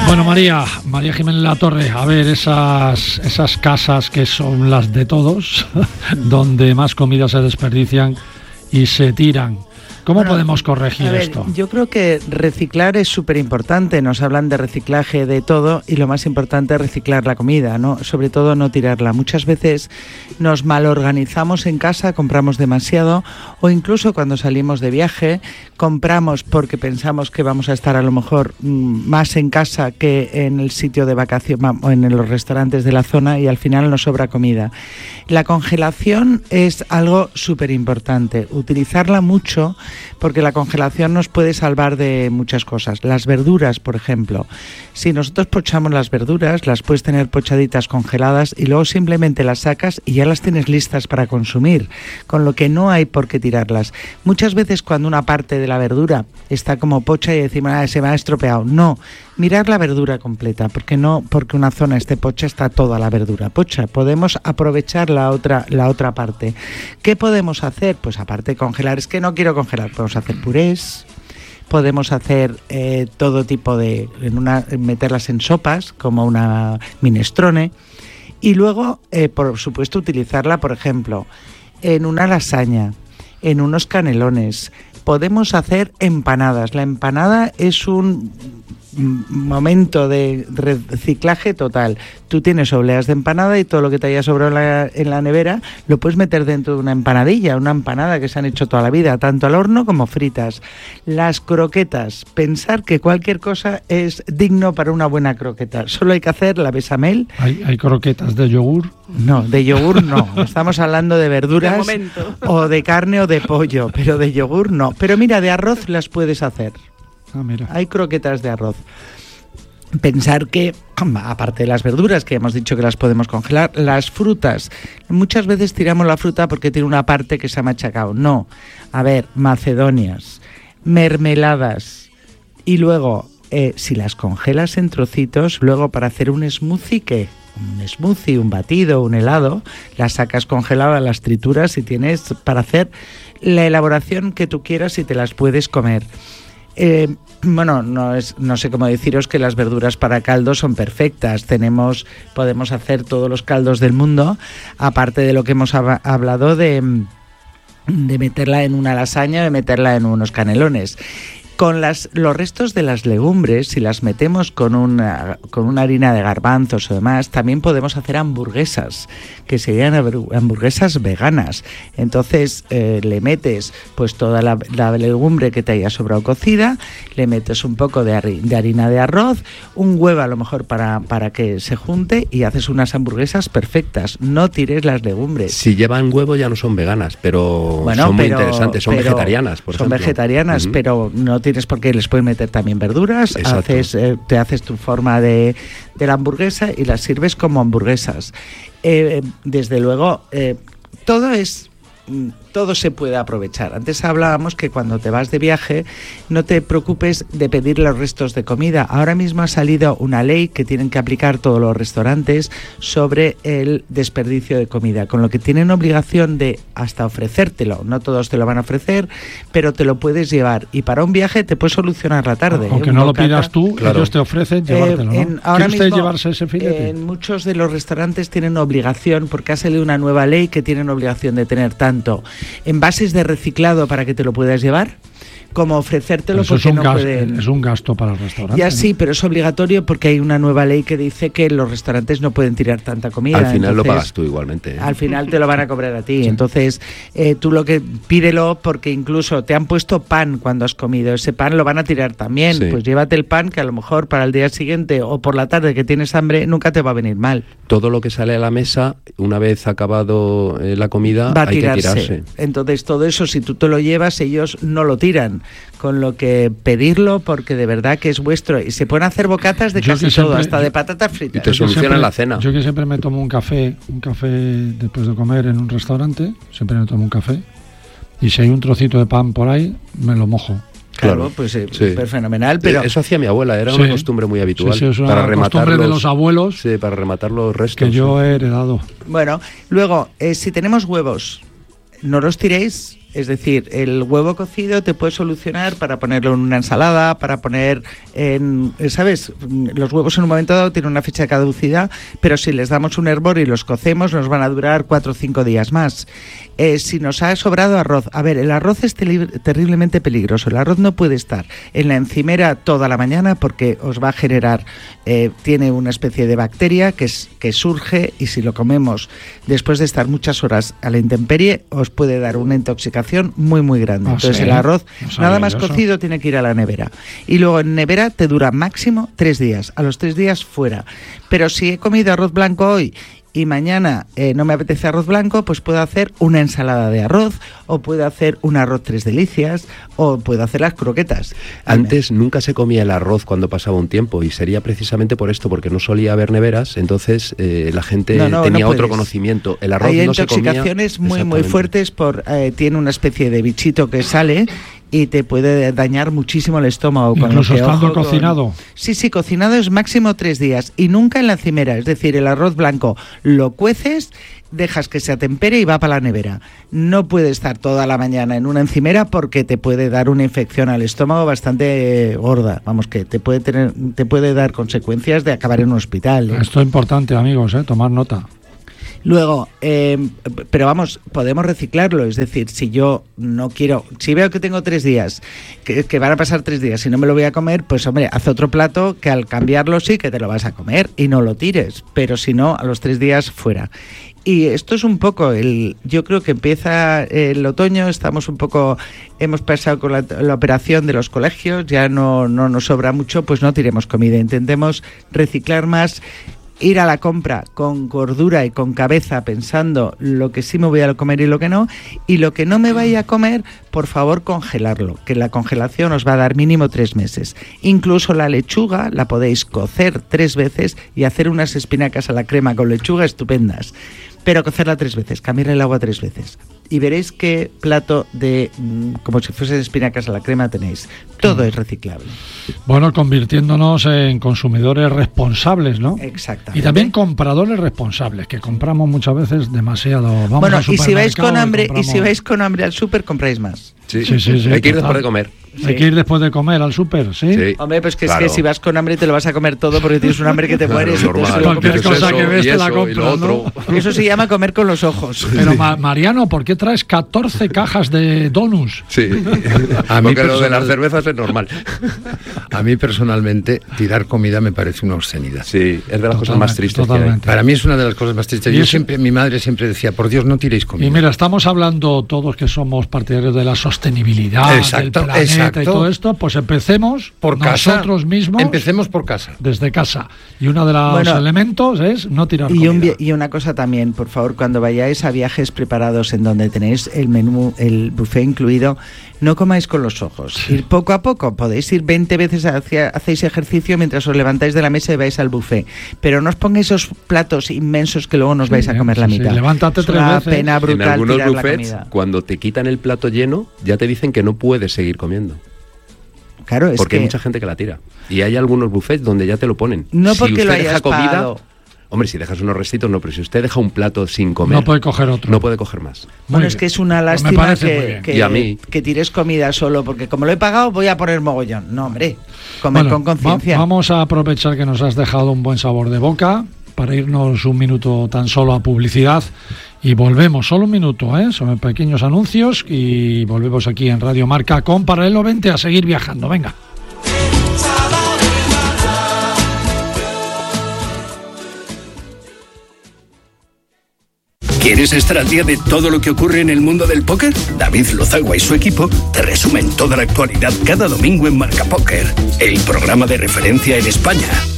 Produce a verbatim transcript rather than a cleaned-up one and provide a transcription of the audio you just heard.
Bueno, María, María Jiménez Latorre, a ver, esas, esas casas que son las de todos, donde más comida se desperdician y se tiran. ¿Cómo bueno, podemos corregir a ver, esto? Yo creo que reciclar es súper importante. Nos hablan de reciclaje de todo y lo más importante es reciclar la comida, ¿no? Sobre todo no tirarla. Muchas veces nos malorganizamos en casa, compramos demasiado o incluso cuando salimos de viaje compramos porque pensamos que vamos a estar a lo mejor más en casa que en el sitio de vacación o en los restaurantes de la zona y al final nos sobra comida. La congelación es algo súper importante. Utilizarla mucho porque la congelación nos puede salvar de muchas cosas. Las verduras, por ejemplo. Si nosotros pochamos las verduras, las puedes tener pochaditas congeladas y luego simplemente las sacas y ya las tienes listas para consumir, con lo que no hay por qué tirarlas. Muchas veces cuando una parte de la verdura está como pocha y decimos, ah, se me ha estropeado. No, mirar la verdura completa, porque no porque una zona esté pocha está toda la verdura pocha. Podemos aprovechar la otra, la otra parte. ¿Qué podemos hacer? Pues aparte de congelar, es que no quiero congelar, podemos hacer purés, podemos hacer eh, todo tipo de, en una, meterlas en sopas, como una minestrone, y luego, eh, por supuesto, utilizarla, por ejemplo, en una lasaña, en unos canelones. Podemos hacer empanadas. La empanada es un momento de reciclaje total. Tú tienes obleas de empanada y todo lo que te haya sobrado en la, en la nevera lo puedes meter dentro de una empanadilla, una empanada que se han hecho toda la vida, tanto al horno como fritas. Las croquetas, pensar que cualquier cosa es digno para una buena croqueta. Solo hay que hacer la bechamel. ¿Hay, hay croquetas de yogur? No, de yogur no. Estamos hablando de verduras de o de carne o de pollo, pero de yogur no. Pero mira, de arroz las puedes hacer. Ah, mira. Hay croquetas de arroz. Pensar que, aparte de las verduras, que hemos dicho que las podemos congelar, las frutas. Muchas veces tiramos la fruta porque tiene una parte que se ha machacado. No. A ver, macedonias, mermeladas. Y luego, eh, si las congelas en trocitos, luego para hacer un smoothie, ¿qué? Un smoothie, un batido, un helado, las sacas congeladas, las trituras y tienes para hacer la elaboración que tú quieras y te las puedes comer. Eh, bueno, no es, no sé cómo deciros que las verduras para caldos son perfectas. Tenemos, podemos hacer todos los caldos del mundo, aparte de lo que hemos hab- hablado de, de meterla en una lasaña, de meterla en unos canelones. Con las, los restos de las legumbres, si las metemos con una, con una harina de garbanzos o demás, también podemos hacer hamburguesas, que serían hamburguesas veganas. Entonces eh, le metes pues toda la, la legumbre que te haya sobrado cocida, le metes un poco de, hari, de harina de arroz, un huevo a lo mejor para, para que se junte y haces unas hamburguesas perfectas. No tires las legumbres. Si llevan huevo ya no son veganas, pero bueno, son muy pero, interesantes, son pero, vegetarianas, por son ejemplo. Son vegetarianas, uh-huh. Pero no tienes por qué, les puedes meter también verduras, haces, eh, te haces tu forma de, de la hamburguesa y las sirves como hamburguesas. Eh, desde luego, eh, todo es... todo se puede aprovechar. Antes hablábamos que cuando te vas de viaje no te preocupes de pedir los restos de comida. Ahora mismo ha salido una ley que tienen que aplicar todos los restaurantes sobre el desperdicio de comida, con lo que tienen obligación de hasta ofrecértelo. No todos te lo van a ofrecer, pero te lo puedes llevar y para un viaje te puede solucionar la tarde. Aunque ¿eh? no bocata, lo pidas tú, claro. Ellos te ofrecen llevártelo, eh, ¿no? Ahora ¿Quiere usted mismo, llevarse ese filete? En muchos de los restaurantes tienen obligación, porque ha salido una nueva ley que tienen obligación de tener tanto envases de reciclado para que te lo puedas llevar, como ofrecértelo eso porque es un no gasto, pueden. Es un gasto para el restaurante. Ya sí, pero es obligatorio porque hay una nueva ley que dice que los restaurantes no pueden tirar tanta comida. Al final entonces, lo pagas tú igualmente, ¿eh? Al final te lo van a cobrar a ti. Sí. Entonces, eh, tú lo que pídelo porque incluso te han puesto pan cuando has comido. Ese pan lo van a tirar también. Sí. Pues llévate el pan que a lo mejor para el día siguiente o por la tarde que tienes hambre nunca te va a venir mal. Todo lo que sale a la mesa, una vez acabado eh, la comida, va a hay tirarse. que tirarse. Entonces, todo eso, si tú te lo llevas, ellos no lo tiran. Con lo que pedirlo porque de verdad que es vuestro. Y se pueden hacer bocatas de yo casi siempre, todo, hasta yo, de patatas fritas. Y te solucionan la cena. Yo que siempre me tomo un café, un café después de comer en un restaurante, siempre me tomo un café. Y si hay un trocito de pan por ahí, me lo mojo. Claro, Claro, pues eh, sí. es fenomenal, pero... Eso hacía mi abuela, era Sí. una costumbre muy habitual. Sí, sí, es una para rematar costumbre los, de los abuelos. Sí, para rematar los restos. Que yo he heredado. Bueno, luego, eh, si tenemos huevos, no los tiréis Es decir, el huevo cocido te puede solucionar para ponerlo en una ensalada, para poner en... ¿Sabes? Los huevos en un momento dado tienen una fecha de caducidad, pero si les damos un hervor y los cocemos nos van a durar cuatro o cinco días más. Eh, si nos ha sobrado arroz, a ver, el arroz es teli- terriblemente peligroso. El arroz no puede estar en la encimera toda la mañana porque os va a generar, eh, tiene una especie de bacteria que, es, que surge y si lo comemos después de estar muchas horas a la intemperie os puede dar una intoxicación muy muy grande. Ah, Entonces ¿sí? el arroz, No nada más eso. cocido, tiene que ir a la nevera. Y luego en nevera te dura máximo tres días. A los tres días fuera. Pero si he comido arroz blanco hoy y mañana eh, no me apetece arroz blanco, pues puedo hacer una ensalada de arroz, o puedo hacer un arroz tres delicias, o puedo hacer las croquetas. Antes nunca se comía el arroz cuando pasaba un tiempo, y sería precisamente por esto, porque no solía haber neveras, entonces eh, la gente No, no, tenía no otro puedes. conocimiento. El arroz Hay no se comía. intoxicaciones muy muy Exactamente. fuertes, por eh, tiene una especie de bichito que sale y te puede dañar muchísimo el estómago. Con Incluso lo que, estando ojo, con- cocinado. Sí, sí, cocinado es máximo tres días y nunca en la encimera. Es decir, el arroz blanco lo cueces, dejas que se atempere y va para la nevera. No puede estar toda la mañana en una encimera porque te puede dar una infección al estómago bastante eh, gorda. Vamos, que te puede tener, te puede dar consecuencias de acabar en un hospital, ¿eh? Esto es importante, amigos, ¿eh? Tomar nota. Luego, eh, pero vamos, podemos reciclarlo, es decir, si yo no quiero, si veo que tengo tres días, que, que van a pasar tres días y no me lo voy a comer, pues hombre, haz otro plato que al cambiarlo sí que te lo vas a comer y no lo tires, pero si no, a los tres días fuera. Y esto es un poco, el, yo creo que empieza el otoño, estamos un poco, hemos pasado con la, la operación de los colegios, ya no, no nos sobra mucho, pues no tiremos comida, intentemos reciclar más. Ir a la compra con gordura y con cabeza pensando lo que sí me voy a comer y lo que no, y lo que no me vaya a comer, por favor congelarlo, que la congelación os va a dar mínimo tres meses. Incluso la lechuga la podéis cocer tres veces y hacer unas espinacas a la crema con lechuga estupendas, pero cocerla tres veces, cambiarle el agua tres veces. Y veréis qué plato de, mmm, como si fuesen espinacas a la crema tenéis. Todo es reciclable. Bueno, convirtiéndonos en consumidores responsables, ¿no? Exactamente. Y también compradores responsables, que compramos muchas veces demasiado. Vamos Bueno, al y si vais con supermercado hambre, y compramos- si vais con hambre al súper, compráis más. Sí. Sí, sí, sí, Hay que ir total. después de comer. Hay que ir después de comer al súper, ¿sí? Sí. Hombre, pues que es Claro. que si vas con hambre te lo vas a comer todo porque tienes un hambre que te Claro, mueres. normal. entonces lo Cualquier compras cosa todo. que ves y te la eso, y lo compras, ¿no? otro. Eso se llama comer con los ojos. Pero Ma- Mariano, ¿por qué traes catorce cajas de donuts? Sí. A mí Porque lo de las personal- cervezas es normal. A mí personalmente tirar comida me parece una obscenidad. Sí, es de las cosas más Totalmente, tristes que totalmente. Para mí es una de las cosas más tristes. Y Yo eso- siempre, mi madre siempre decía, por Dios, no tiréis comida. Y mira, estamos hablando todos que somos partidarios de la sostenibilidad, Exacto, del planeta exacto. y todo esto, pues empecemos por casa. nosotros mismos Empecemos por casa. desde casa. Y uno de los Bueno, elementos es no tirar Y, un comida. vi- y una cosa también, por favor, cuando vayáis a viajes preparados en donde tenéis el menú, el buffet incluido, no comáis con los ojos. Ir poco a poco. Podéis ir veinte veces hacia, hacéis ejercicio mientras os levantáis de la mesa y vais al buffet. Pero no os pongáis esos platos inmensos que luego nos Sí, vais a comer sí, la sí. mitad. Levántate es tres una veces. pena En brutal algunos tirar la buffets, comida. cuando te quitan el plato lleno, ya te dicen que no puedes seguir comiendo. Claro, es Porque que hay mucha gente que la tira. Y hay algunos buffets donde ya te lo ponen. no Si porque usted lo deja hayas comida, pagado. hombre, si dejas unos restitos, no, pero si usted deja un plato sin comer, No puede coger otro. no puede coger más. Muy Bueno, es bien. que es una Pues me lástima parece muy que, bien. que, Y a mí. que tires comida solo, porque como lo he pagado voy a poner mogollón. No, hombre, comer Bueno, con conciencia. va- vamos a aprovechar que nos has dejado un buen sabor de boca para irnos un minuto tan solo a publicidad y volvemos, solo un minuto, ¿eh? Son pequeños anuncios y volvemos aquí en Radio Marca con Paralelo veinte a seguir viajando. Venga. ¿Quieres estar al día de todo lo que ocurre en el mundo del póker? David Lozagua y su equipo te resumen toda la actualidad cada domingo en Marca Póker, el programa de referencia en España.